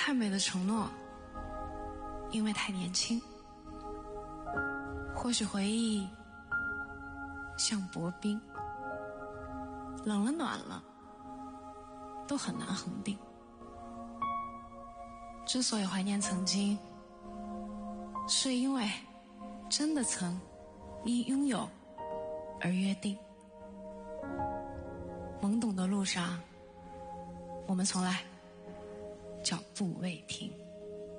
太美的承诺，因为太年轻。或许回忆像薄冰，冷了暖了都很难恒定。之所以怀念曾经，是因为真的曾因拥有而约定。懵懂的路上，我们从来脚步未停。